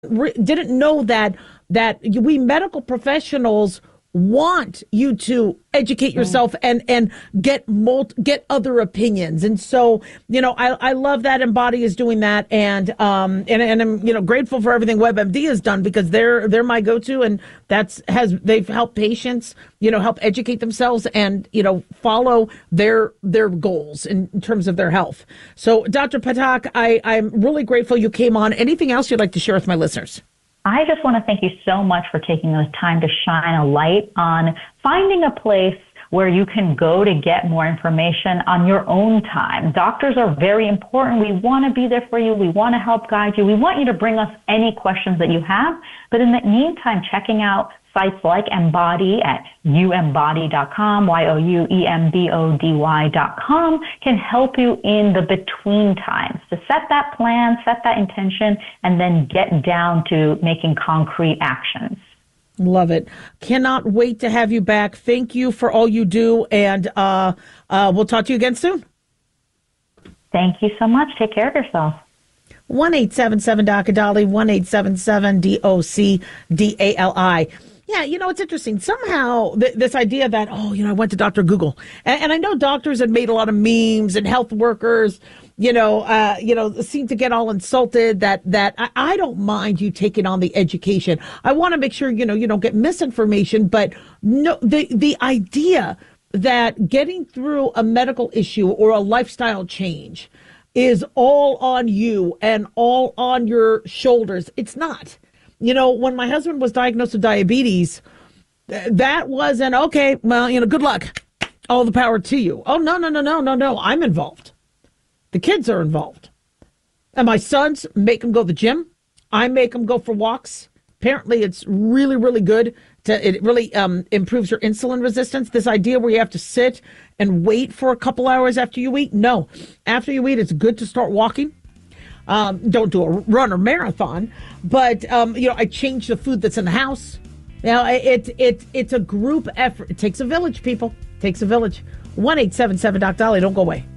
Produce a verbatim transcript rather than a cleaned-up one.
re- didn't know that that we medical professionals want you to educate yourself and and get mult- get other opinions. And so, you know, I, I love that Embody is doing that, and um and, and I'm, you know, grateful for everything WebMD has done, because they're they're my go-to, and that's has they've helped patients, you know, help educate themselves and, you know, follow their their goals in, in terms of their health. So Doctor Pathak, I, I'm really grateful you came on. Anything else you'd like to share with my listeners? I just want to thank you so much for taking the time to shine a light on finding a place where you can go to get more information on your own time. Doctors are very important. We want to be there for you. We want to help guide you. We want you to bring us any questions that you have. But in the meantime, checking out sites like Embody at you embody dot com, Y O U E M B O D Y dot com, can help you in the between times to set that plan, set that intention, and then get down to making concrete actions. Love it. Cannot wait to have you back. Thank you for all you do, and uh, uh, we'll talk to you again soon. Thank you so much. Take care of yourself. one eight seven seven D O C A D A L I, one eight seven seven D O C D A L I. Yeah, you know, it's interesting. Somehow th- this idea that, oh, you know, I went to Doctor Google. And, and I know doctors have made a lot of memes, and health workers, you know, uh, you know, seem to get all insulted that, that I, I don't mind you taking on the education. I want to make sure, you know, you don't get misinformation, but no, the, the idea that getting through a medical issue or a lifestyle change is all on you and all on your shoulders. It's not. You know, when my husband was diagnosed with diabetes, th- that wasn't, okay, well, you know, good luck. All the power to you. Oh, no, no, no, no, no, no. I'm involved. The kids are involved. And my sons make them go to the gym. I make them go for walks. Apparently, it's really, really good. To, it really um, improves your insulin resistance. This idea where you have to sit and wait for a couple hours after you eat. No. After you eat, it's good to start walking. Um, don't do a run or marathon, but, um, you know, I change the food that's in the house. Now, it, it, it's a group effort. It takes a village, people. It takes a village. one eight seven seven D O C A D A L I. Don't go away.